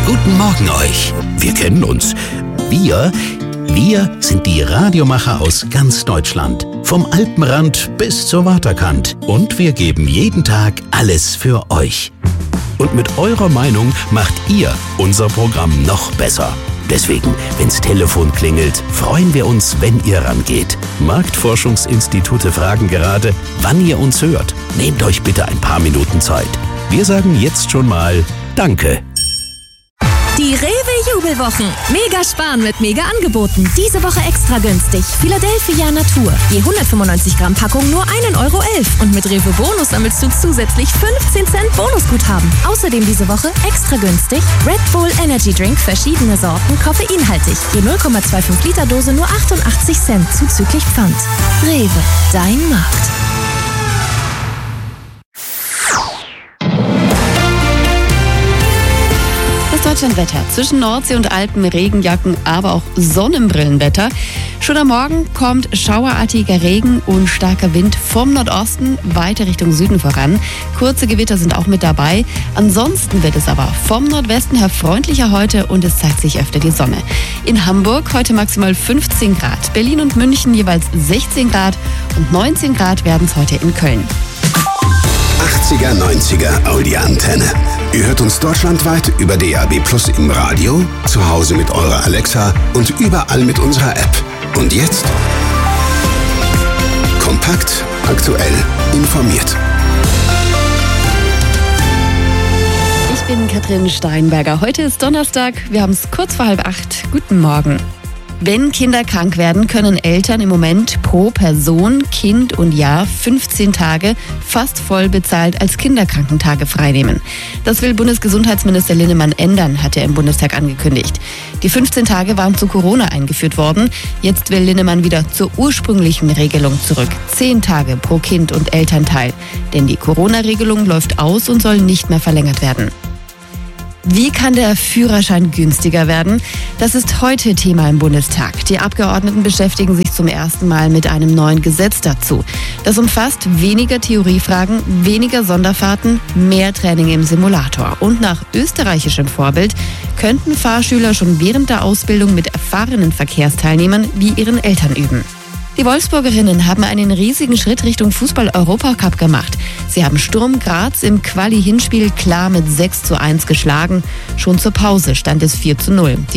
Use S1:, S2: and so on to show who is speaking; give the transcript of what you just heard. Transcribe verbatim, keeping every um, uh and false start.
S1: Guten Morgen euch. Wir kennen uns. Wir, wir sind die Radiomacher aus ganz Deutschland. Vom Alpenrand bis zur Waterkant. Und wir geben jeden Tag alles für euch. Und mit eurer Meinung macht ihr unser Programm noch besser. Deswegen, wenn's Telefon klingelt, freuen wir uns, wenn ihr rangeht. Marktforschungsinstitute fragen gerade, wann ihr uns hört. Nehmt euch bitte ein paar Minuten Zeit. Wir sagen jetzt schon mal Danke.
S2: Die Rewe-Jubelwochen. Mega sparen mit Mega-Angeboten. Diese Woche extra günstig. Philadelphia Natur. Je hundertfünfundneunzig Gramm Packung nur ein Euro elf. Und mit Rewe Bonus sammelst du zusätzlich fünfzehn Cent Bonusguthaben. Außerdem diese Woche extra günstig Red Bull Energy Drink, verschiedene Sorten, koffeinhaltig. Je null Komma fünfundzwanzig Liter Dose nur achtundachtzig Cent zuzüglich Pfand. Rewe, dein Markt.
S3: Deutschlandwetter. Zwischen Nordsee und Alpen Regenjacken, aber auch Sonnenbrillenwetter. Schon am Morgen kommt schauerartiger Regen und starker Wind vom Nordosten weiter Richtung Süden voran. Kurze Gewitter sind auch mit dabei. Ansonsten wird es aber vom Nordwesten her freundlicher heute und es zeigt sich öfter die Sonne. In Hamburg heute maximal fünfzehn Grad. Berlin und München jeweils sechzehn Grad und neunzehn Grad werden es heute in Köln.
S4: achtziger, neunziger Audi-Antenne. Ihr hört uns deutschlandweit über D A B Plus im Radio, zu Hause mit eurer Alexa und überall mit unserer App. Und jetzt kompakt, aktuell, informiert.
S3: Ich bin Katrin Steinberger. Heute ist Donnerstag. Wir haben es kurz vor halb acht. Guten Morgen. Wenn Kinder krank werden, können Eltern im Moment pro Person, Kind und Jahr fünfzehn Tage fast voll bezahlt als Kinderkrankentage freinehmen. Das will Bundesgesundheitsminister Linnemann ändern, hat er im Bundestag angekündigt. Die fünfzehn Tage waren zu Corona eingeführt worden. Jetzt will Linnemann wieder zur ursprünglichen Regelung zurück. Zehn Tage pro Kind und Elternteil. Denn die Corona-Regelung läuft aus und soll nicht mehr verlängert werden. Wie kann der Führerschein günstiger werden? Das ist heute Thema im Bundestag. Die Abgeordneten beschäftigen sich zum ersten Mal mit einem neuen Gesetz dazu. Das umfasst weniger Theoriefragen, weniger Sonderfahrten, mehr Training im Simulator. Und nach österreichischem Vorbild könnten Fahrschüler schon während der Ausbildung mit erfahrenen Verkehrsteilnehmern wie ihren Eltern üben. Die Wolfsburgerinnen haben einen riesigen Schritt Richtung Fußball-Europacup gemacht. Sie haben Sturm Graz im Quali-Hinspiel klar mit sechs zu eins geschlagen. Schon zur Pause stand es vier zu null.